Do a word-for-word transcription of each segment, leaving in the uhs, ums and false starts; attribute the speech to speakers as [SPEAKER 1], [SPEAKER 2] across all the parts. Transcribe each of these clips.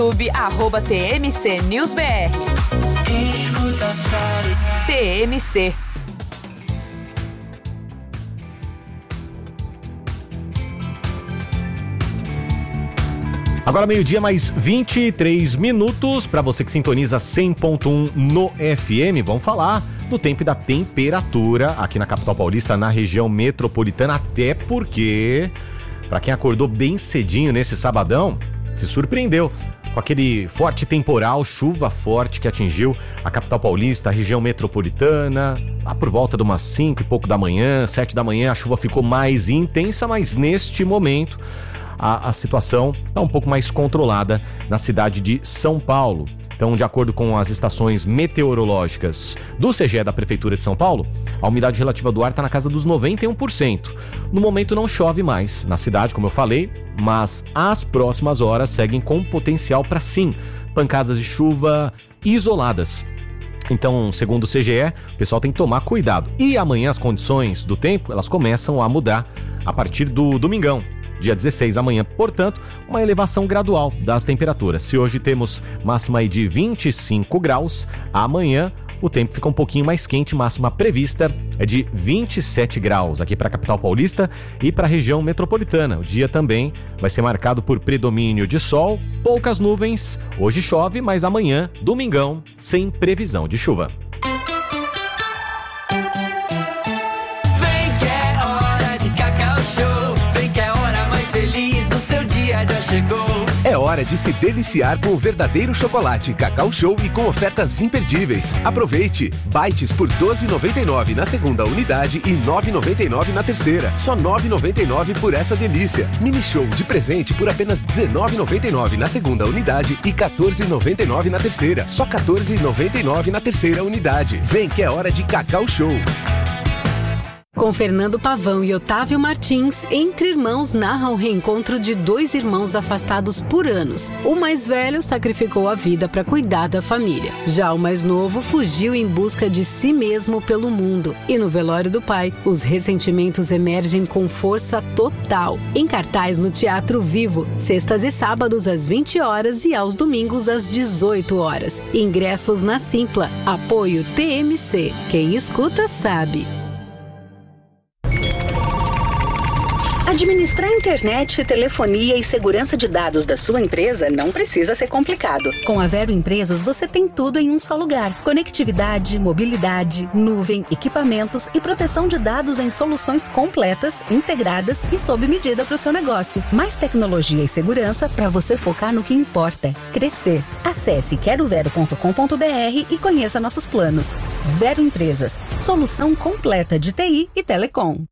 [SPEAKER 1] YouTube, arroba T M C News B R. T M C.
[SPEAKER 2] Agora meio-dia, mais vinte e três minutos. Para você que sintoniza cem ponto um no F M, vamos falar do tempo e da temperatura aqui na capital paulista, na região metropolitana. Até porque, para quem acordou bem cedinho nesse sabadão, se surpreendeu com aquele forte temporal, chuva forte que atingiu a capital paulista, a região metropolitana, lá por volta de umas cinco e pouco da manhã, sete da manhã, a chuva ficou mais intensa, mas neste momento a, a situação está um pouco mais controlada na cidade de São Paulo. Então, de acordo com as estações meteorológicas do C G E da Prefeitura de São Paulo, a umidade relativa do ar está na casa dos noventa e um por cento. No momento não chove mais na cidade, como eu falei, mas as próximas horas seguem com potencial para sim, pancadas de chuva isoladas. Então, segundo o C G E, o pessoal tem que tomar cuidado. E amanhã as condições do tempo, elas começam a mudar a partir do domingão, dia dezesseis amanhã, portanto, uma elevação gradual das temperaturas. Se hoje temos máxima aí de vinte e cinco graus, amanhã o tempo fica um pouquinho mais quente, máxima prevista é de vinte e sete graus aqui para a capital paulista e para a região metropolitana. O dia também vai ser marcado por predomínio de sol, poucas nuvens, hoje chove, mas amanhã, domingão, sem previsão de chuva.
[SPEAKER 3] Feliz do seu dia já chegou.
[SPEAKER 4] É hora de se deliciar com o verdadeiro chocolate Cacau Show e com ofertas imperdíveis. Aproveite! Bites por doze reais e noventa e nove centavos na segunda unidade e nove reais e noventa e nove centavos na terceira. Só nove reais e noventa e nove centavos por essa delícia. Mini Show de presente por apenas dezenove reais e noventa e nove centavos na segunda unidade e quatorze reais e noventa e nove centavos na terceira. Só quatorze reais e noventa e nove centavos na terceira unidade. Vem que é hora de Cacau Show.
[SPEAKER 5] Com Fernando Pavão e Otávio Martins, Entre Irmãos narra o reencontro de dois irmãos afastados por anos. O mais velho sacrificou a vida para cuidar da família. Já o mais novo fugiu em busca de si mesmo pelo mundo. E no velório do pai, os ressentimentos emergem com força total. Em cartaz no Teatro Vivo, sextas e sábados às vinte horas e aos domingos às dezoito horas. Ingressos na Simpla. Apoio T M C. Quem escuta sabe.
[SPEAKER 6] Administrar internet, telefonia e segurança de dados da sua empresa não precisa ser complicado.
[SPEAKER 7] Com a Vero Empresas, você tem tudo em um só lugar. Conectividade, mobilidade, nuvem, equipamentos e proteção de dados em soluções completas, integradas e sob medida para o seu negócio. Mais tecnologia e segurança para você focar no que importa: crescer. Acesse quero vero ponto com ponto b r e conheça nossos planos. Vero Empresas, solução completa de T I e telecom.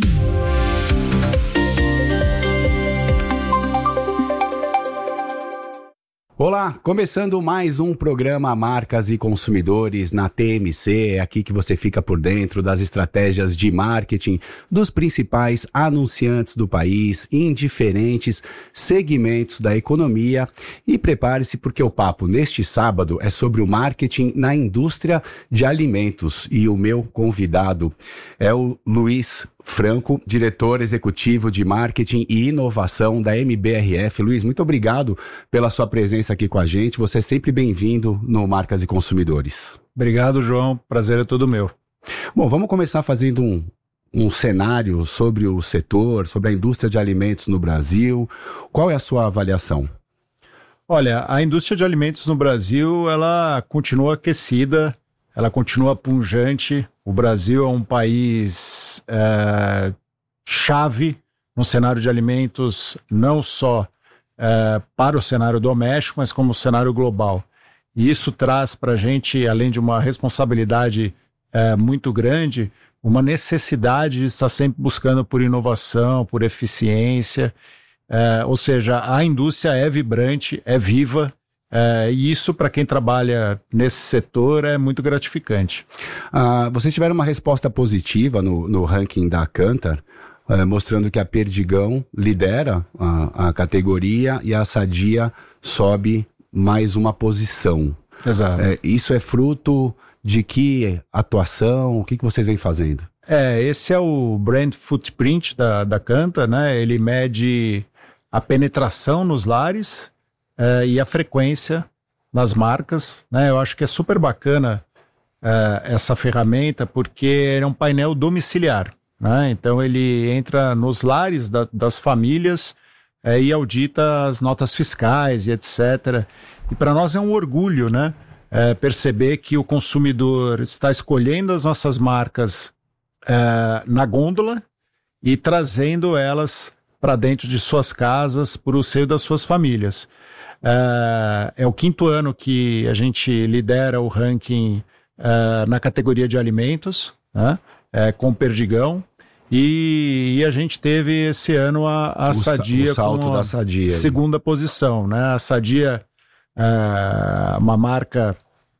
[SPEAKER 8] Olá, começando mais um programa Marcas e Consumidores na T M C, é aqui que você fica por dentro das estratégias de marketing dos principais anunciantes do país em diferentes segmentos da economia. E prepare-se porque o papo neste sábado é sobre o marketing na indústria de alimentos e o meu convidado é o Luiz Franco, diretor executivo de marketing e inovação da M B R F. Luiz, muito obrigado pela sua presença aqui com a gente. Você é sempre bem-vindo no Marcas e Consumidores.
[SPEAKER 9] Obrigado, João. Prazer é todo meu.
[SPEAKER 8] Bom, vamos começar fazendo um, um cenário sobre o setor, sobre a indústria de alimentos no Brasil. Qual é a sua avaliação?
[SPEAKER 9] Olha, a indústria de alimentos no Brasil, ela continua aquecida, ela continua pujante. O Brasil é um país é, chave no cenário de alimentos, não só é, para o cenário doméstico, mas como o cenário global. E isso traz para a gente, além de uma responsabilidade é, muito grande, uma necessidade de estar sempre buscando por inovação, por eficiência. É, ou seja, a indústria é vibrante, é viva. É, e isso, para quem trabalha nesse setor, é muito gratificante.
[SPEAKER 8] Ah, vocês tiveram uma resposta positiva no, no ranking da Kantar, é, mostrando que a Perdigão lidera a, a categoria e a Sadia sobe mais uma posição.
[SPEAKER 9] Exato.
[SPEAKER 8] É, isso é fruto de que atuação? O que, que vocês vêm fazendo?
[SPEAKER 9] É, esse é o Brand Footprint da, da Kantar, né? Ele mede a penetração nos lares uh, e a frequência nas marcas, né? Eu acho que é super bacana uh, essa ferramenta porque é um painel domiciliar, né? Então ele entra nos lares da, das famílias uh, e audita as notas fiscais e etcétera. E para nós é um orgulho, né? Uh, perceber que o consumidor está escolhendo as nossas marcas uh, na gôndola e trazendo elas para dentro de suas casas, para o seio das suas famílias. Uh, é o quinto ano que a gente lidera o ranking uh, na categoria de alimentos, né? uh, com o Perdigão, e, e a gente teve esse ano a, a
[SPEAKER 8] o
[SPEAKER 9] Sadia
[SPEAKER 8] sa- o salto
[SPEAKER 9] com a
[SPEAKER 8] da Sadia,
[SPEAKER 9] segunda posição, né? A Sadia, uh, uma marca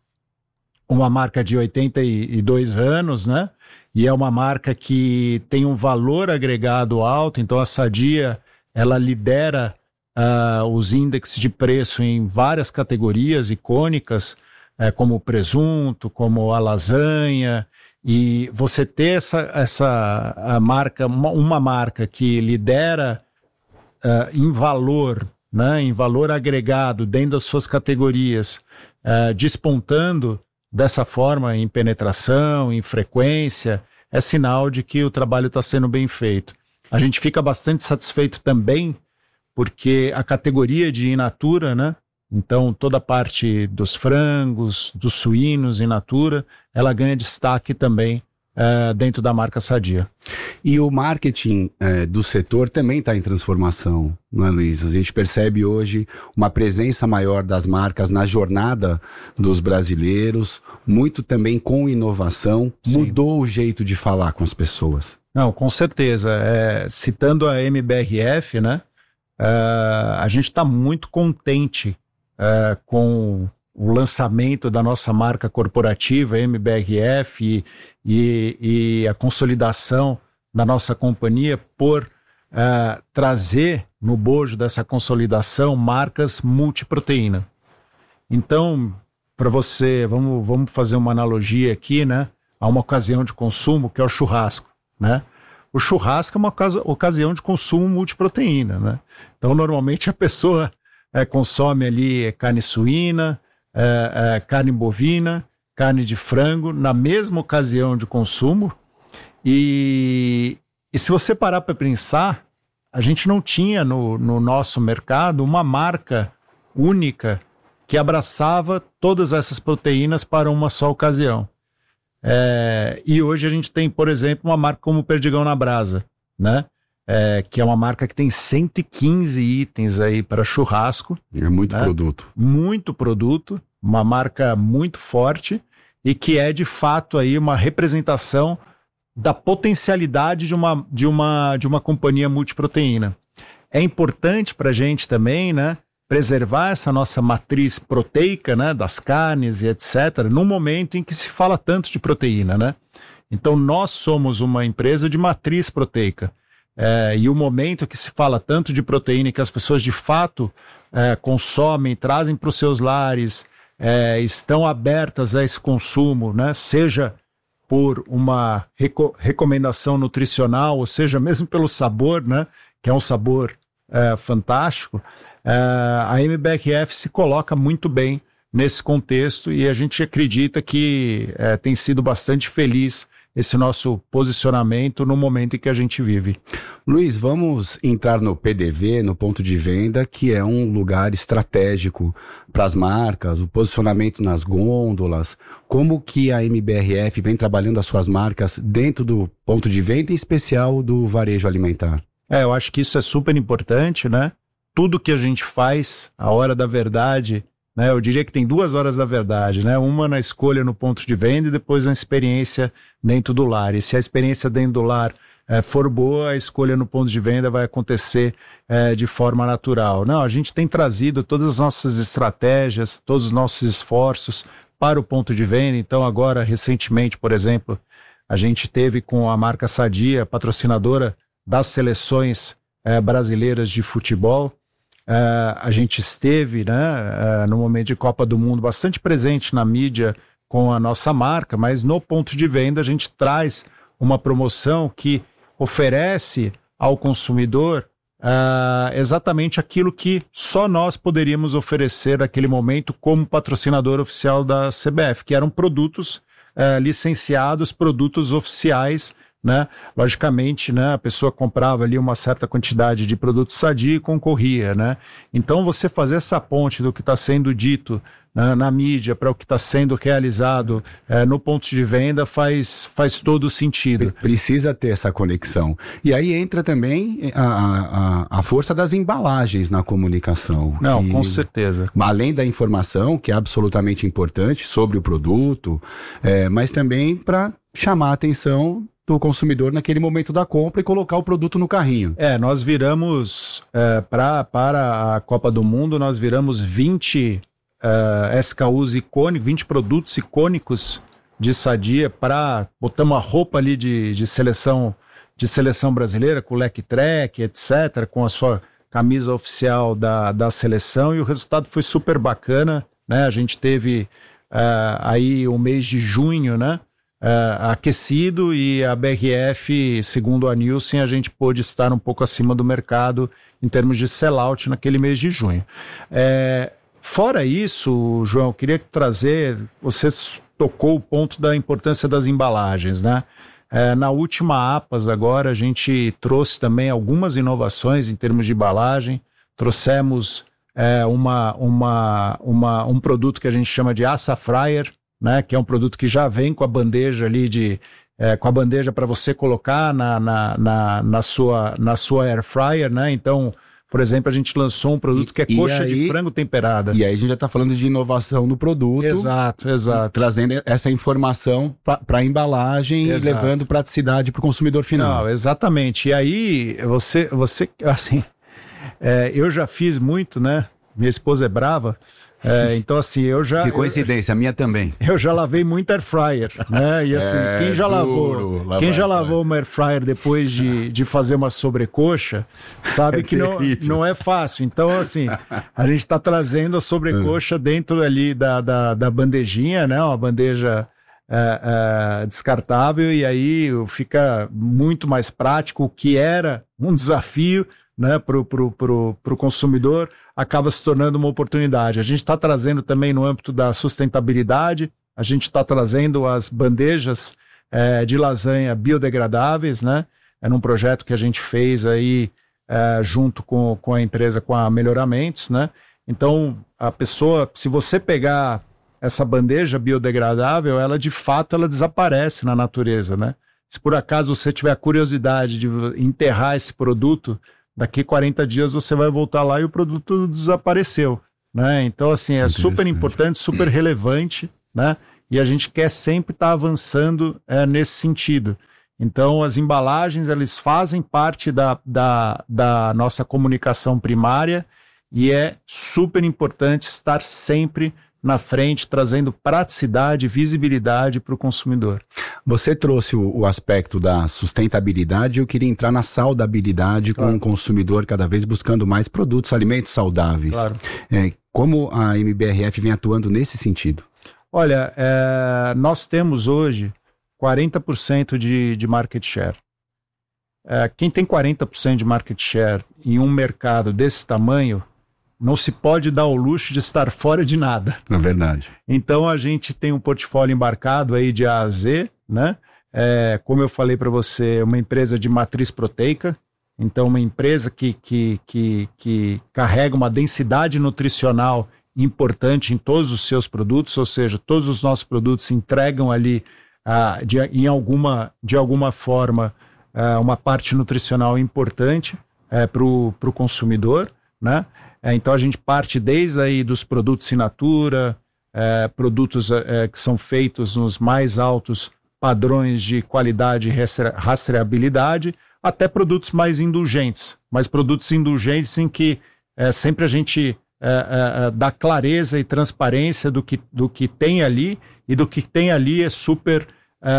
[SPEAKER 9] uma marca de oitenta e dois anos, né? E é uma marca que tem um valor agregado alto, então a Sadia ela lidera Uh, os índices de preço em várias categorias icônicas, uh, como o presunto, como a lasanha, e você ter essa, essa a marca, uma, uma marca que lidera uh, em valor, né, em valor agregado dentro das suas categorias, uh, despontando dessa forma em penetração, em frequência, é sinal de que o trabalho está sendo bem feito. A gente fica bastante satisfeito também porque a categoria de in natura, né? Então toda a parte dos frangos, dos suínos in natura, ela ganha destaque também uh, dentro da marca Sadia.
[SPEAKER 8] E o marketing uh, do setor também está em transformação, não é, Luiz? A gente percebe hoje uma presença maior das marcas na jornada dos brasileiros, muito também com inovação. Sim. Mudou o jeito de falar com as pessoas.
[SPEAKER 9] Não, com certeza. É, citando a M B R F, né? Uh, a gente está muito contente uh, com o lançamento da nossa marca corporativa M B R F e, e, e a consolidação da nossa companhia por uh, trazer no bojo dessa consolidação marcas multiproteína. Então, para você, vamos, vamos fazer uma analogia aqui, né, a uma ocasião de consumo que é o churrasco, né? O churrasco é uma ocasião de consumo multiproteína, né? Então, normalmente a pessoa é, consome ali carne suína, é, é, carne bovina, carne de frango, na mesma ocasião de consumo. E, e se você parar para pensar, a gente não tinha no, no nosso mercado uma marca única que abraçava todas essas proteínas para uma só ocasião. É, e hoje a gente tem, por exemplo, uma marca como o Perdigão na Brasa, né? É, que é uma marca que tem cento e quinze itens aí para churrasco.
[SPEAKER 8] É muito, né? produto.
[SPEAKER 9] Muito produto, uma marca muito forte e que é de fato aí uma representação da potencialidade de uma, de uma, de uma companhia multiproteína. É importante para a gente também, né, preservar essa nossa matriz proteica, né, das carnes e etcétera, num momento em que se fala tanto de proteína, né? Então nós somos uma empresa de matriz proteica. É, e o momento que se fala tanto de proteína e que as pessoas de fato é, consomem, trazem para os seus lares, é, estão abertas a esse consumo, né? Seja por uma reco- recomendação nutricional, ou seja, mesmo pelo sabor, né? Que é um sabor é, fantástico, é, a M B R F se coloca muito bem nesse contexto e a gente acredita que é, tem sido bastante feliz esse nosso posicionamento no momento em que a gente vive.
[SPEAKER 8] Luiz, vamos entrar no P D V, no ponto de venda, que é um lugar estratégico para as marcas, o posicionamento nas gôndolas, como que a M B R F vem trabalhando as suas marcas dentro do ponto de venda, em especial do varejo alimentar.
[SPEAKER 9] É, eu acho que isso é super importante, né? Tudo que a gente faz, a hora da verdade, né? Eu diria que tem duas horas da verdade, né? Uma na escolha no ponto de venda e depois na experiência dentro do lar. E se a experiência dentro do lar é, for boa, a escolha no ponto de venda vai acontecer é, de forma natural. Não, a gente tem trazido todas as nossas estratégias, todos os nossos esforços para o ponto de venda. Então agora, recentemente, por exemplo, a gente teve com a marca Sadia, patrocinadora das seleções eh, brasileiras de futebol. Uh, a gente esteve, né, uh, no momento de Copa do Mundo, bastante presente na mídia com a nossa marca, mas no ponto de venda a gente traz uma promoção que oferece ao consumidor uh, exatamente aquilo que só nós poderíamos oferecer naquele momento como patrocinador oficial da C B F, que eram produtos uh, licenciados, produtos oficiais, né? Logicamente, né, a pessoa comprava ali uma certa quantidade de produtos Sadia e concorria, né? Então você fazer essa ponte do que está sendo dito, né, na mídia para o que está sendo realizado é, no ponto de venda faz, faz todo sentido.
[SPEAKER 8] Precisa ter essa conexão. E aí entra também a, a, a força das embalagens na comunicação.
[SPEAKER 9] Não,
[SPEAKER 8] que,
[SPEAKER 9] com certeza.
[SPEAKER 8] Além da informação, que é absolutamente importante sobre o produto, é, mas também para chamar a atenção do consumidor naquele momento da compra e colocar o produto no carrinho.
[SPEAKER 9] É, nós viramos, é, pra, para a Copa do Mundo, nós viramos vinte uh, S K Us icônicos, vinte produtos icônicos de Sadia para, botamos a roupa ali de, de, seleção, de seleção brasileira, com o leque track, etcétera, com a sua camisa oficial da, da seleção, e o resultado foi super bacana, né? A gente teve uh, aí o mês de junho, né? Uh, aquecido, e a B R F, segundo a Nielsen, a gente pôde estar um pouco acima do mercado em termos de sellout naquele mês de junho. É, fora isso, João, eu queria trazer, você tocou o ponto da importância das embalagens, né? É, na última APAS agora a gente trouxe também algumas inovações em termos de embalagem, trouxemos é, uma, uma, uma, um produto que a gente chama de Assa Fryer, né, que é um produto que já vem com a bandeja ali de é, com a bandeja para você colocar na, na, na, na, sua, na sua air fryer, né? Então, por exemplo, a gente lançou um produto que é coxa aí, de frango temperada.
[SPEAKER 8] E aí a gente já está falando de inovação no produto.
[SPEAKER 9] Exato, exato.
[SPEAKER 8] Trazendo essa informação para a embalagem, exato, e levando praticidade para o consumidor final.
[SPEAKER 9] Não, exatamente. E aí, você, você assim, é, eu já fiz muito, né? Minha esposa é brava. É, então assim, eu já...
[SPEAKER 8] Que coincidência, eu, a minha também.
[SPEAKER 9] Eu já lavei muito air fryer, né? E assim, é, quem já duro, lavou quem já lavou uma air fryer depois de, de fazer uma sobrecoxa, sabe é que não, não é fácil. Então assim, a gente está trazendo a sobrecoxa dentro ali da, da, da bandejinha, né? Uma bandeja é, é, descartável, e aí fica muito mais prático, o que era um desafio, né, para o pro, pro, pro consumidor, acaba se tornando uma oportunidade. A gente está trazendo também no âmbito da sustentabilidade, a gente está trazendo as bandejas é, de lasanha biodegradáveis, né? É num projeto que a gente fez aí é, junto com, com a empresa, com a Melhoramentos, né? Então, a pessoa, se você pegar essa bandeja biodegradável, ela de fato ela desaparece na natureza, né? Se por acaso você tiver a curiosidade de enterrar esse produto, daqui quarenta dias você vai voltar lá e o produto desapareceu, né? Então, assim, é super importante, super relevante, né? E a gente quer sempre estar tá avançando é, nesse sentido. Então, as embalagens, elas fazem parte da, da, da nossa comunicação primária, e é super importante estar sempre na frente, trazendo praticidade, visibilidade para o consumidor.
[SPEAKER 8] Você trouxe o, o aspecto da sustentabilidade, eu queria entrar na saudabilidade, claro, com o consumidor cada vez buscando mais produtos, alimentos saudáveis. Claro. É, como a M B R F vem atuando nesse sentido?
[SPEAKER 9] Olha, é, nós temos hoje quarenta por cento de, de market share. É, quem tem quarenta por cento de market share em um mercado desse tamanho, não se pode dar o luxo de estar fora de nada.
[SPEAKER 8] É verdade.
[SPEAKER 9] Então a gente tem um portfólio embarcado aí de A a Z, né? É, como eu falei para você, uma empresa de matriz proteica, então uma empresa que, que, que, que carrega uma densidade nutricional importante em todos os seus produtos, ou seja, todos os nossos produtos entregam ali, ah, de, em alguma, de alguma forma, ah, uma parte nutricional importante é, para o consumidor, né? É, então a gente parte desde aí dos produtos in natura, é, produtos é, que são feitos nos mais altos padrões de qualidade e rastreabilidade, até produtos mais indulgentes, mas produtos indulgentes em que é, sempre a gente é, é, dá clareza e transparência do que, do que tem ali, e do que tem ali é super... É,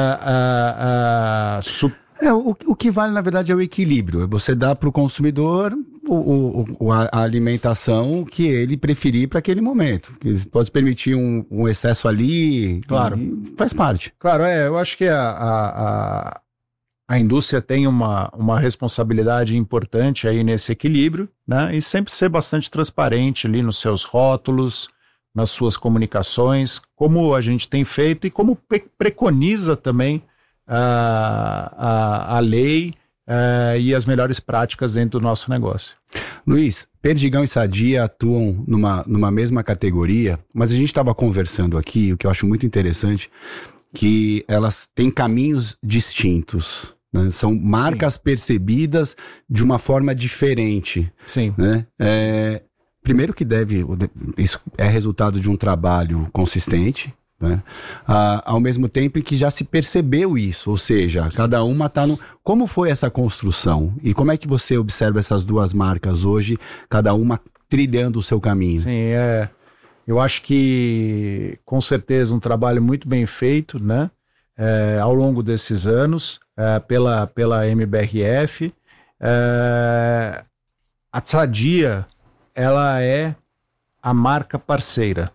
[SPEAKER 9] é, é, super
[SPEAKER 8] É, o, o que vale, na verdade, é o equilíbrio. Você dá para o consumidor o, o, a, a alimentação que ele preferir para aquele momento. Ele pode permitir um, um excesso ali,
[SPEAKER 9] claro,
[SPEAKER 8] faz parte.
[SPEAKER 9] Claro, é, eu acho que a, a, a, a indústria tem uma, uma responsabilidade importante aí nesse equilíbrio, né? E sempre ser bastante transparente ali nos seus rótulos, nas suas comunicações, como a gente tem feito e como pre- preconiza também a, a, a lei uh, e as melhores práticas dentro do nosso negócio.
[SPEAKER 8] Luiz, Perdigão e Sadia atuam numa, numa mesma categoria, mas a gente estava conversando aqui, o que eu acho muito interessante, que elas têm caminhos distintos, né? São marcas Sim. percebidas de uma forma diferente.
[SPEAKER 9] Sim.
[SPEAKER 8] Né? É, primeiro que deve, isso é resultado de um trabalho consistente, né? Ah, ao mesmo tempo em que já se percebeu isso, ou seja, cada uma está no... Como foi essa construção? E como é que você observa essas duas marcas hoje, cada uma trilhando o seu caminho?
[SPEAKER 9] Sim, é... Eu acho que, com certeza, um trabalho muito bem feito, né? É, ao longo desses anos, é, pela, pela M B R F. É, a Sadia, ela é a marca parceira.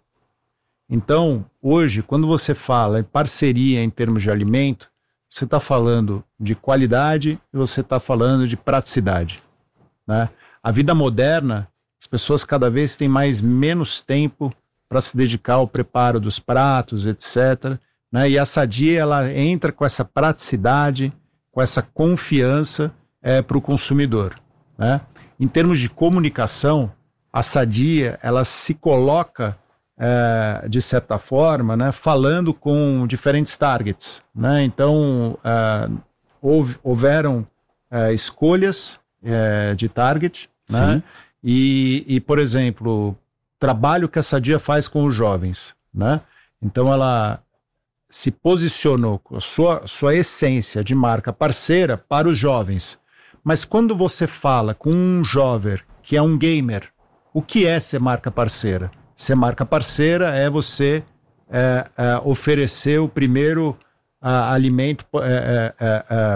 [SPEAKER 9] Então, hoje, quando você fala em parceria em termos de alimento, você está falando de qualidade e você está falando de praticidade, né? A vida moderna, as pessoas cada vez têm mais menos tempo para se dedicar ao preparo dos pratos, etcétera, né? E a Sadia, ela entra com essa praticidade, com essa confiança é, para o consumidor, né? Em termos de comunicação, a Sadia, ela se coloca, é, de certa forma, né, falando com diferentes targets, né? Então, é, houve, houveram é, escolhas é, de target, né? E, e, por exemplo, trabalho que a Sadia faz com os jovens, né? Então ela se posicionou com a sua, sua essência de marca parceira para os jovens. Mas quando você fala com um jovem que é um gamer, o que é ser marca parceira? Ser marca parceira é você é, é, oferecer o primeiro a, alimento, é, é, é,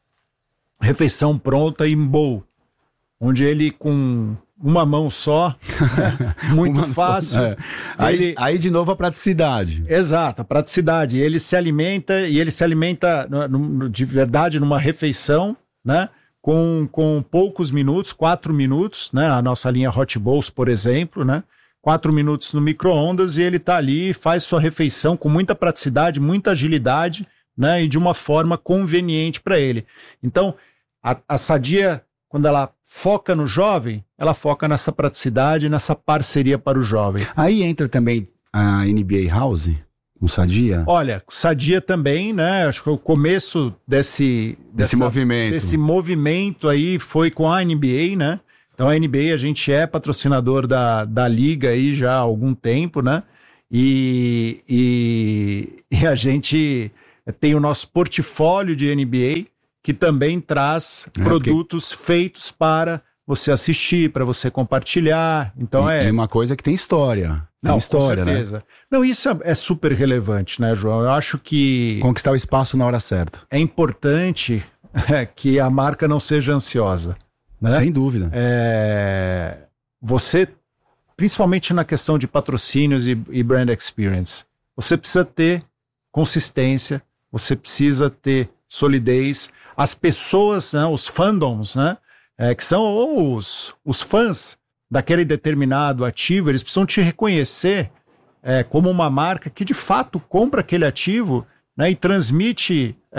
[SPEAKER 9] refeição pronta em bowl, onde ele com uma mão só, né? Muito uma, fácil.
[SPEAKER 8] É. Aí, ele... aí de novo a praticidade.
[SPEAKER 9] Exato, a praticidade. Ele se alimenta e ele se alimenta no, de verdade numa refeição, né? Com, com poucos minutos, quatro minutos, né? A nossa linha Hot Bowls, por exemplo, né? Quatro minutos no micro-ondas e ele tá ali e faz sua refeição com muita praticidade, muita agilidade, né? E de uma forma conveniente para ele. Então, a, a Sadia, quando ela foca no jovem, ela foca nessa praticidade, nessa parceria para o jovem.
[SPEAKER 8] Aí entra também a N B A House, com Sadia?
[SPEAKER 9] Olha, Sadia também, né? Acho que o começo desse,
[SPEAKER 8] desse
[SPEAKER 9] dessa,
[SPEAKER 8] movimento. Desse
[SPEAKER 9] movimento aí foi com a N B A, né? Então a N B A, a gente é patrocinador da, da liga aí já há algum tempo, né? E, e, e a gente tem o nosso portfólio de N B A, que também traz é, produtos porque... feitos para você assistir, para você compartilhar. Então
[SPEAKER 8] e,
[SPEAKER 9] é...
[SPEAKER 8] é uma coisa que tem história. Tem
[SPEAKER 9] Não,
[SPEAKER 8] história,
[SPEAKER 9] com certeza.
[SPEAKER 8] Né?
[SPEAKER 9] Não, isso é, é super relevante, né, João? Eu acho que...
[SPEAKER 8] Conquistar o espaço na hora certa.
[SPEAKER 9] É importante é, que a marca não seja ansiosa, né?
[SPEAKER 8] Sem dúvida.
[SPEAKER 9] É... Você, principalmente na questão de patrocínios e, e brand experience, você precisa ter consistência, você precisa ter solidez. As pessoas, né, os fandoms, né, é, que são os, os fãs daquele determinado ativo, eles precisam te reconhecer é, como uma marca que de fato compra aquele ativo, né, e transmite, é,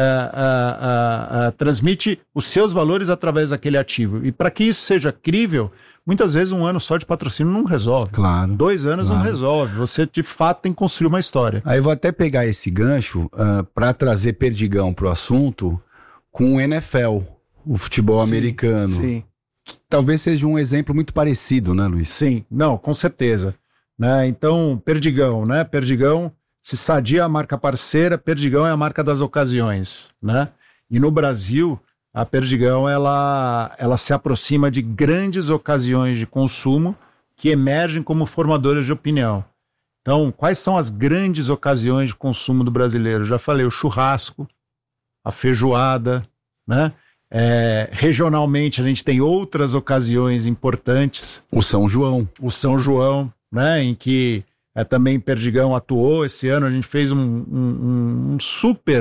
[SPEAKER 9] é, é, é, transmite os seus valores através daquele ativo. E para que isso seja crível, muitas vezes um ano só de patrocínio não resolve.
[SPEAKER 8] Claro.
[SPEAKER 9] Dois anos
[SPEAKER 8] claro.
[SPEAKER 9] não resolve. Você de fato tem que construir uma história.
[SPEAKER 8] Aí eu vou até pegar esse gancho uh, para trazer Perdigão para o assunto com o N F L, o futebol
[SPEAKER 9] sim,
[SPEAKER 8] americano.
[SPEAKER 9] Sim.
[SPEAKER 8] Que talvez seja um exemplo muito parecido, né, Luiz?
[SPEAKER 9] Sim, não, com certeza. Né? Então, Perdigão, né? Perdigão, se Sadia é a marca parceira, Perdigão é a marca das ocasiões, né? E no Brasil, a Perdigão, ela, ela se aproxima de grandes ocasiões de consumo que emergem como formadoras de opinião. Então, quais são as grandes ocasiões de consumo do brasileiro? Já falei, o churrasco, a feijoada, né? É, regionalmente a gente tem outras ocasiões importantes.
[SPEAKER 8] O São João.
[SPEAKER 9] O São João, né? Em que é, também Perdigão atuou esse ano. A gente fez um, um, um super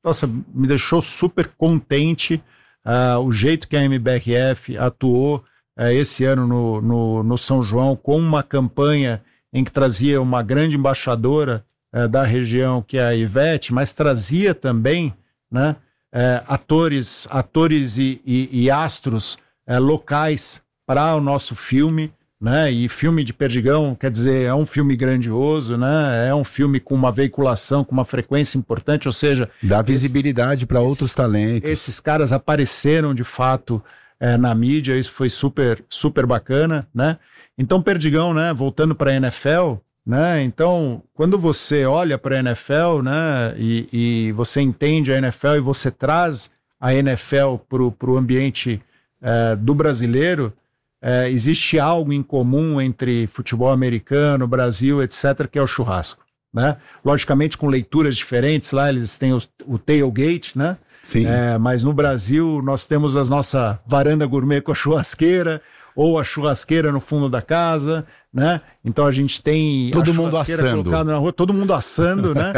[SPEAKER 9] nossa, me deixou super contente uh, o jeito que a M B R F atuou uh, esse ano no, no, no São João, com uma campanha em que trazia uma grande embaixadora uh, da região, que é a Ivete, mas trazia também, né, uh, atores, atores e, e, e astros uh, locais para o nosso filme, né? E filme de Perdigão, quer dizer, é um filme grandioso, né? É um filme com uma veiculação, com uma frequência importante, ou seja...
[SPEAKER 8] Dá visibilidade para outros talentos.
[SPEAKER 9] Esses caras apareceram, de fato, é, na mídia, isso foi super, super bacana, né? Então, Perdigão, né? Voltando para a N F L, né? Então, quando você olha para a N F L, né? E, e você entende a N F L e você traz a N F L para o ambiente é, do brasileiro... É, existe algo em comum entre futebol americano, Brasil, etcétera, que é o churrasco, né? Logicamente com leituras diferentes, lá eles têm o, o tailgate, né?
[SPEAKER 8] Sim.
[SPEAKER 9] É, mas no Brasil nós temos a nossa varanda gourmet com a churrasqueira, ou a churrasqueira no fundo da casa, né? Então a gente tem
[SPEAKER 8] todo
[SPEAKER 9] a
[SPEAKER 8] mundo
[SPEAKER 9] churrasqueira
[SPEAKER 8] assando.
[SPEAKER 9] colocada na rua, todo mundo assando, né?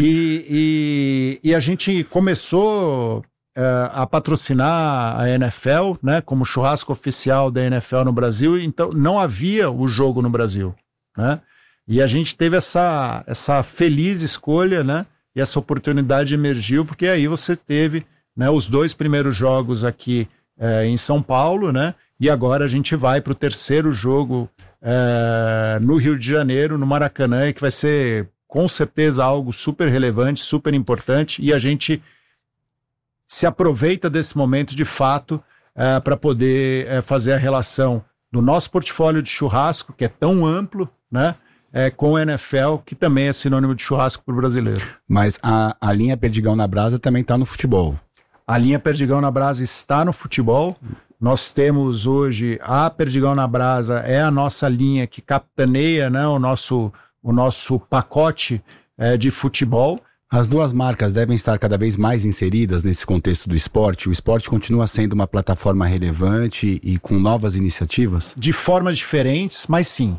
[SPEAKER 9] e, e, e a gente começou... Uh, a patrocinar a N F L, né, como churrasco oficial da N F L no Brasil, então não havia o jogo no Brasil, né, e a gente teve essa, essa feliz escolha, né, e essa oportunidade emergiu, porque aí você teve, né, os dois primeiros jogos aqui uh, em São Paulo, né, e agora a gente vai para o terceiro jogo uh, no Rio de Janeiro, no Maracanã, que vai ser com certeza algo super relevante, super importante, e a gente se aproveita desse momento de fato uh, para poder uh, fazer a relação do nosso portfólio de churrasco, que é tão amplo, né, uh, com o N F L, que também é sinônimo de churrasco para o brasileiro.
[SPEAKER 8] Mas a, a linha Perdigão na Brasa também está no futebol.
[SPEAKER 9] A linha Perdigão na Brasa está no futebol. Nós temos hoje a Perdigão na Brasa, é a nossa linha que capitaneia, né, o, nosso, o nosso pacote uh, de futebol.
[SPEAKER 8] As duas marcas devem estar cada vez mais inseridas nesse contexto do esporte? O esporte continua sendo uma plataforma relevante e com novas iniciativas?
[SPEAKER 9] De formas diferentes, mas sim.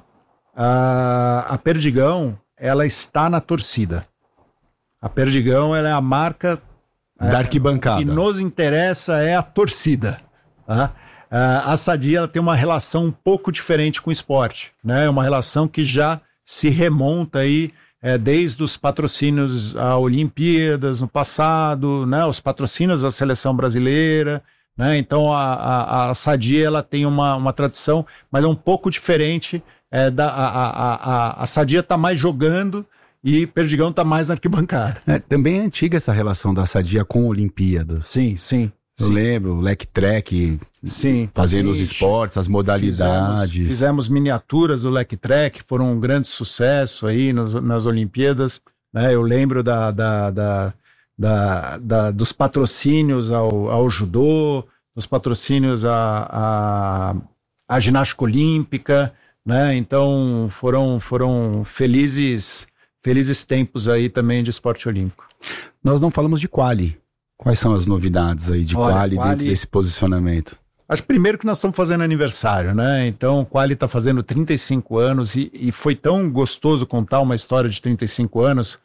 [SPEAKER 9] A, a Perdigão, ela está na torcida. A Perdigão, ela é a marca...
[SPEAKER 8] Da arquibancada.
[SPEAKER 9] O que nos interessa é a torcida. Tá? A Sadia, ela tem uma relação um pouco diferente com o esporte, né? É uma relação que já se remonta aí... É, desde os patrocínios a Olimpíadas no passado, né, os patrocínios da seleção brasileira, né, então a, a, a Sadia ela tem uma, uma tradição, mas é um pouco diferente, é, da, a, a, a, a Sadia está mais jogando e Perdigão está mais na arquibancada.
[SPEAKER 8] É, também é antiga essa relação da Sadia com Olimpíadas.
[SPEAKER 9] Sim, sim.
[SPEAKER 8] Eu
[SPEAKER 9] sim.
[SPEAKER 8] lembro, o Lec Trek,
[SPEAKER 9] sim,
[SPEAKER 8] fazendo
[SPEAKER 9] sim,
[SPEAKER 8] os esportes, as modalidades.
[SPEAKER 9] Fizemos, fizemos miniaturas do Lec Trek, foram um grande sucesso aí nas, nas Olimpíadas, né? Eu lembro da, da, da, da, da, dos patrocínios ao, ao judô, dos patrocínios à, à, à ginástica olímpica, né? Então foram, foram felizes, felizes tempos aí também de esporte olímpico.
[SPEAKER 8] Nós não falamos de quali. Quais são as novidades aí de
[SPEAKER 9] Olha,
[SPEAKER 8] quali,
[SPEAKER 9] quali
[SPEAKER 8] dentro desse posicionamento?
[SPEAKER 9] Acho primeiro que nós estamos fazendo aniversário, né? Então o Quali está fazendo trinta e cinco anos e, e foi tão gostoso contar uma história de trinta e cinco anos,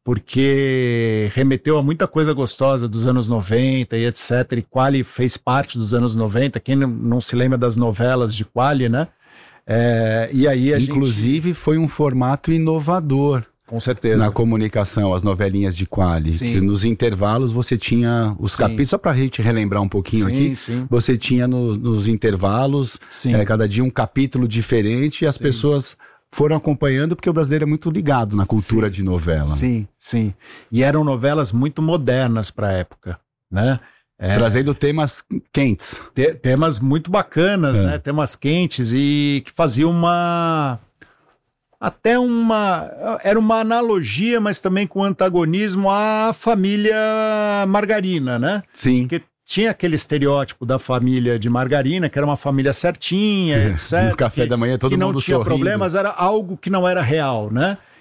[SPEAKER 9] porque remeteu a muita coisa gostosa dos anos noventa e etcétera. E Quali fez parte dos anos noventa, quem não, não se lembra das novelas de Quali, né? É, e aí a
[SPEAKER 8] Inclusive
[SPEAKER 9] gente...
[SPEAKER 8] foi um formato inovador.
[SPEAKER 9] Com certeza.
[SPEAKER 8] Na comunicação, as novelinhas de Quali. Que nos intervalos você tinha os sim. capítulos, só pra gente relembrar um pouquinho
[SPEAKER 9] sim,
[SPEAKER 8] aqui,
[SPEAKER 9] sim.
[SPEAKER 8] você tinha no, nos intervalos, é, cada dia um capítulo diferente e as sim. pessoas foram acompanhando porque o brasileiro é muito ligado na cultura
[SPEAKER 9] sim.
[SPEAKER 8] de novela.
[SPEAKER 9] Sim, sim. E eram novelas muito modernas pra época, né?
[SPEAKER 8] É, trazendo temas quentes.
[SPEAKER 9] Te, temas muito bacanas, é. né? Temas quentes e que faziam uma... Até uma... Era uma analogia, mas também com antagonismo à família Margarina, né?
[SPEAKER 8] Sim.
[SPEAKER 9] Porque tinha aquele estereótipo da família de Margarina, que era uma família certinha, etcétera.
[SPEAKER 8] No café
[SPEAKER 9] que,
[SPEAKER 8] da manhã todo
[SPEAKER 9] que
[SPEAKER 8] mundo
[SPEAKER 9] não tinha
[SPEAKER 8] sorrindo.
[SPEAKER 9] problemas, era algo que não era real, né?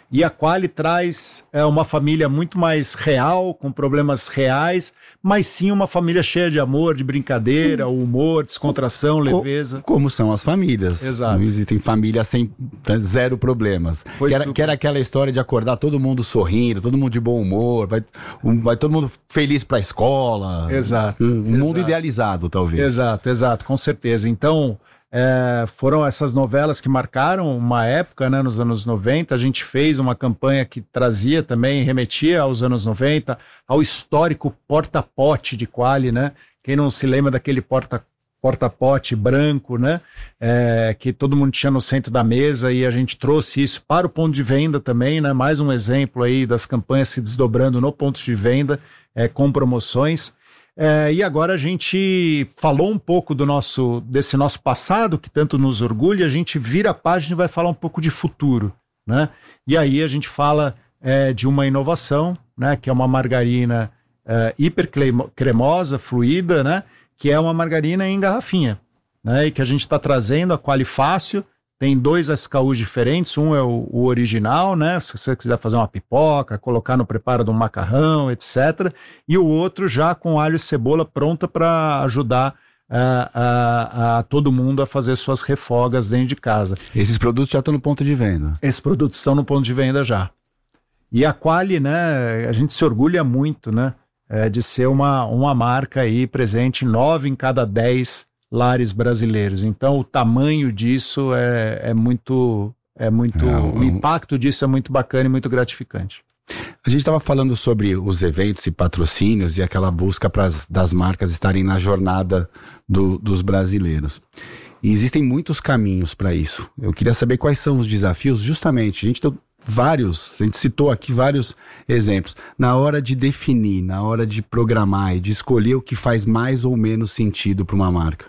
[SPEAKER 9] E a Qualy traz é, uma família muito mais real, com problemas reais, mas sim uma família cheia de amor, de brincadeira, humor, descontração, leveza.
[SPEAKER 8] Como são as famílias.
[SPEAKER 9] Exato.
[SPEAKER 8] Não existem famílias sem zero problemas. Que era, que era aquela história de acordar todo mundo sorrindo, todo mundo de bom humor, vai, um, vai todo mundo feliz pra escola.
[SPEAKER 9] Exato.
[SPEAKER 8] Um
[SPEAKER 9] exato.
[SPEAKER 8] mundo idealizado, talvez.
[SPEAKER 9] Exato, exato, com certeza. Então... É, foram essas novelas que marcaram uma época, né, nos anos noventa. A gente fez uma campanha que trazia também, remetia aos anos noventa, ao histórico porta-pote de Qualy, né? Quem não se lembra daquele porta, porta-pote branco, né? É, que todo mundo tinha no centro da mesa, e a gente trouxe isso para o ponto de venda também, né? Mais um exemplo aí das campanhas se desdobrando no ponto de venda, é, com promoções. É, e agora a gente falou um pouco do nosso, desse nosso passado, que tanto nos orgulha, a gente vira a página e vai falar um pouco de futuro, né? E aí a gente fala é, de uma inovação, né, que é uma margarina é, hiper cremosa, fluida, né, que é uma margarina em garrafinha, né, e que a gente está trazendo a Qualy Fácil. Tem dois S K Us diferentes, um é o, o original, né? Se você quiser fazer uma pipoca, colocar no preparo de um macarrão, etcétera. E o outro já com alho e cebola pronta para ajudar a, a, a todo mundo a fazer suas refogas dentro de casa.
[SPEAKER 8] Esses produtos já estão no ponto de venda?
[SPEAKER 9] Esses produtos estão no ponto de venda já. E a Qualy, né? A gente se orgulha muito, né? É, de ser uma, uma marca aí presente em nove em cada dez lares brasileiros. Então o tamanho disso é, é muito, é muito é, um... o impacto disso é muito bacana e muito gratificante.
[SPEAKER 8] A gente estava falando sobre os eventos e patrocínios e aquela busca pras, das marcas estarem na jornada do, dos brasileiros. E existem muitos caminhos para isso. Eu queria saber quais são os desafios, justamente. A gente deu vários, a gente citou aqui vários exemplos. Na hora de definir, na hora de programar e de escolher o que faz mais ou menos sentido para uma marca.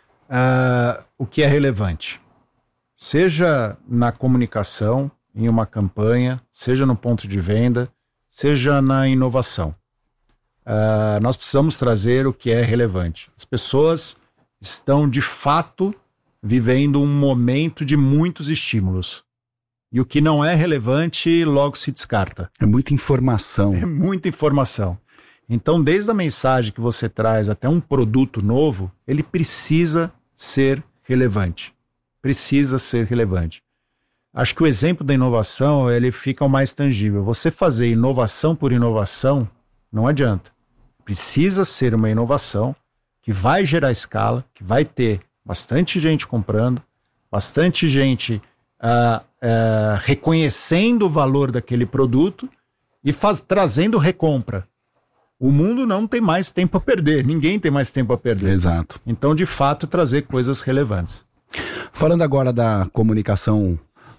[SPEAKER 9] Uh, o que é relevante, seja na comunicação, em uma campanha, seja no ponto de venda, seja na inovação. Uh, nós precisamos trazer o que é relevante. As pessoas estão, de fato, vivendo um momento de muitos estímulos. E o que não é relevante, logo se descarta.
[SPEAKER 8] É muita informação.
[SPEAKER 9] É muita informação. Então, desde a mensagem que você traz até um produto novo, ele precisa ser relevante. Precisa ser relevante. Acho que o exemplo da inovação, ele fica o mais tangível. Você fazer inovação por inovação, não adianta. Precisa ser uma inovação que vai gerar escala, que vai ter bastante gente comprando, bastante gente uh, uh, reconhecendo o valor daquele produto e faz, trazendo recompra. O mundo não tem mais tempo a perder, ninguém tem mais tempo a perder.
[SPEAKER 8] Exato.
[SPEAKER 9] Então, de fato, trazer coisas relevantes.
[SPEAKER 8] Falando agora da comunicação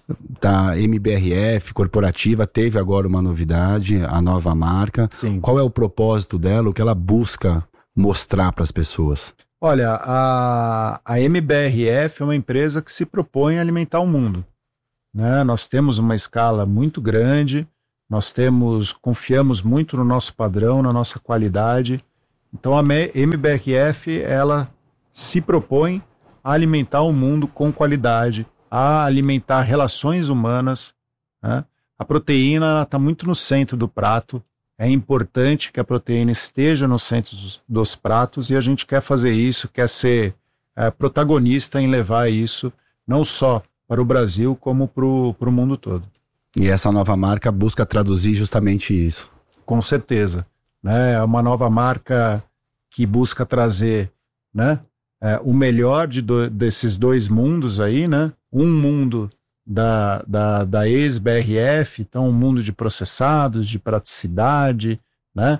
[SPEAKER 8] da M B R F corporativa, teve agora uma novidade, a nova marca.
[SPEAKER 9] Sim.
[SPEAKER 8] Qual é o propósito dela, o que ela busca mostrar para as pessoas?
[SPEAKER 9] Olha, a, a M B R F é uma empresa que se propõe a alimentar o mundo, né? Nós temos uma escala muito grande. Nós temos, confiamos muito no nosso padrão, na nossa qualidade. Então a M B R F, ela se propõe a alimentar o mundo com qualidade, a alimentar relações humanas, né? A proteína está muito no centro do prato. É importante que a proteína esteja no centro dos, dos pratos, e a gente quer fazer isso, quer ser é, protagonista em levar isso, não só para o Brasil, como para o mundo todo.
[SPEAKER 8] E essa nova marca busca traduzir justamente isso.
[SPEAKER 9] Com certeza. Né? É uma nova marca que busca trazer, né, é, o melhor de do, desses dois mundos aí, né? Um mundo da, da, da ex-B R F, então um mundo de processados, de praticidade, né?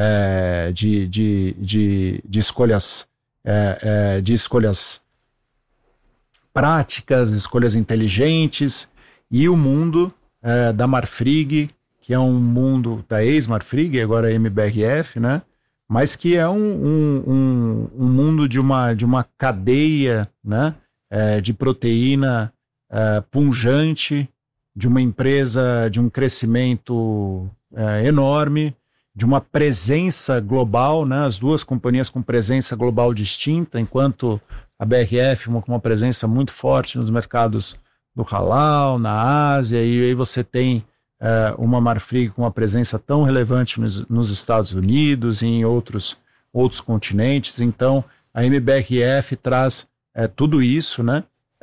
[SPEAKER 9] É, de, de, de, de escolhas é, é, de escolhas práticas, escolhas inteligentes, e o mundo É, da Marfrig, que é um mundo da ex-Marfrig, agora é M B R F, né? Mas que é um, um, um, um mundo de uma, de uma cadeia, né? É, de proteína é, pungente, de uma empresa de um crescimento é, enorme, de uma presença global, né? As duas companhias com presença global distinta, enquanto a B R F uma, com uma presença muito forte nos mercados do halal, na Ásia, e aí você tem é, uma Marfrig com uma presença tão relevante nos, nos Estados Unidos e em outros, outros continentes. Então, a M B R F traz é, tudo isso, né?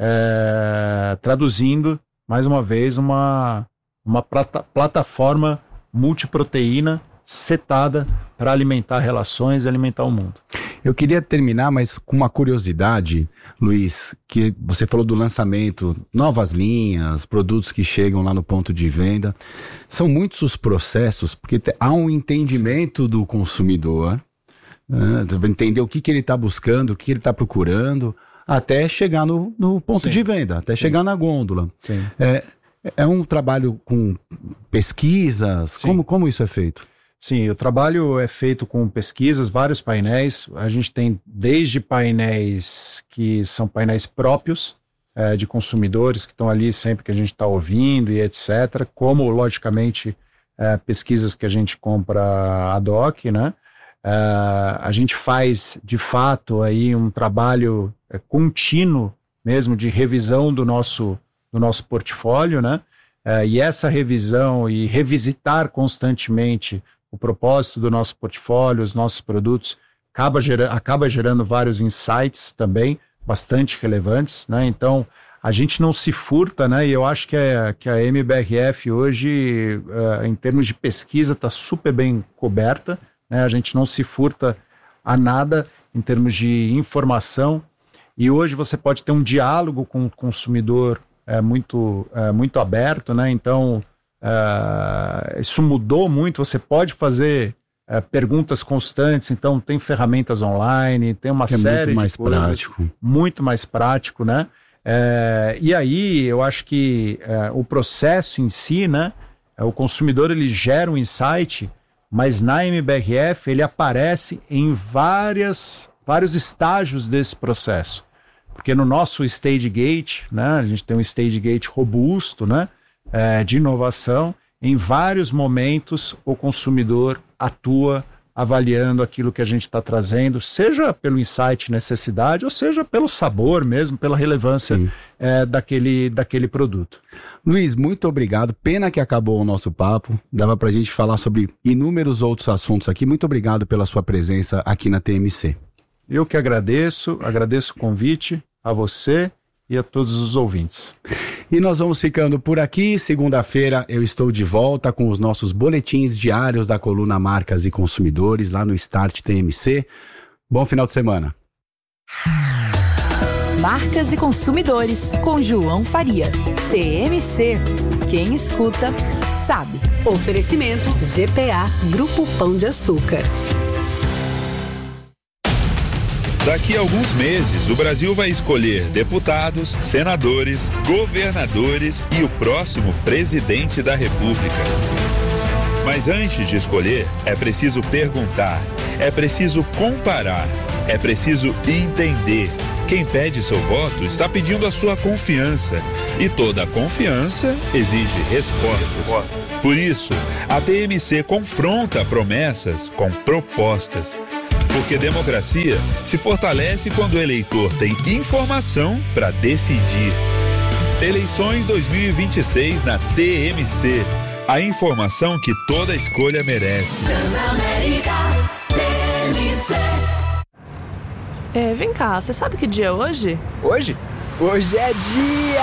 [SPEAKER 9] É, traduzindo, mais uma vez, uma, uma plata, plataforma multiproteína setada para alimentar relações e alimentar o mundo.
[SPEAKER 8] Eu queria terminar, mas com uma curiosidade, Luiz, que você falou do lançamento, novas linhas, produtos que chegam lá no ponto de venda. São muitos os processos, porque há um entendimento do consumidor, né, entender o que, que ele está buscando, o que ele está procurando, até chegar no, no ponto Sim. de venda, até Sim. chegar na gôndola. Sim. É, é um trabalho com pesquisas? Como, como isso é feito?
[SPEAKER 9] Sim, o trabalho é feito com pesquisas, vários painéis. A gente tem desde painéis que são painéis próprios é, de consumidores que estão ali sempre que a gente está ouvindo e etcétera. Como, logicamente, é, pesquisas que a gente compra ad hoc, né? É, a gente faz, de fato, aí um trabalho é, contínuo mesmo de revisão do nosso, do nosso portfólio, né? É, e essa revisão e revisitar constantemente o propósito do nosso portfólio, os nossos produtos, acaba, gera, acaba gerando vários insights também, bastante relevantes, né? Então, a gente não se furta, né? E eu acho que a, que a M B R F hoje, uh, em termos de pesquisa, está super bem coberta, né? A gente não se furta a nada em termos de informação. E hoje você pode ter um diálogo com o consumidor é, muito, é, muito aberto, né? Então, Uh, isso mudou muito, você pode fazer uh, perguntas constantes, então tem ferramentas online, tem uma é série
[SPEAKER 8] muito mais
[SPEAKER 9] de coisas,
[SPEAKER 8] prático.
[SPEAKER 9] muito mais prático, né? Uh, e aí eu acho que uh, o processo em si, né? Uh, o consumidor ele gera um insight, mas na M B R F ele aparece em várias, vários estágios desse processo, porque no nosso stage gate, né? A gente tem um stage gate robusto, né? É, de inovação, em vários momentos o consumidor atua avaliando aquilo que a gente está trazendo, seja pelo insight, necessidade, ou seja pelo sabor mesmo, pela relevância é, daquele, daquele produto.
[SPEAKER 8] Luiz, muito obrigado. Pena que acabou o nosso papo. Dava para a gente falar sobre inúmeros outros assuntos aqui. Muito obrigado pela sua presença aqui na T M C.
[SPEAKER 9] Eu que agradeço, agradeço o convite a você e a todos os ouvintes.
[SPEAKER 8] E nós vamos ficando por aqui. Segunda-feira eu estou de volta com os nossos boletins diários da coluna Marcas e Consumidores lá no Start T M C. Bom final de semana.
[SPEAKER 1] Marcas e Consumidores, com João Faria. T M C. Quem escuta, sabe.
[SPEAKER 5] Oferecimento G P A, Grupo Pão de Açúcar.
[SPEAKER 10] Daqui a alguns meses, o Brasil vai escolher deputados, senadores, governadores e o próximo presidente da República. Mas antes de escolher, é preciso perguntar, é preciso comparar, é preciso entender. Quem pede seu voto está pedindo a sua confiança. E toda confiança exige respostas. Por isso, a T M C confronta promessas com propostas. Porque democracia se fortalece quando o eleitor tem informação para decidir. Eleições dois mil e vinte e seis na T M C. A informação que toda escolha merece.
[SPEAKER 11] É, vem cá, você sabe que dia é hoje?
[SPEAKER 12] Hoje? Hoje é dia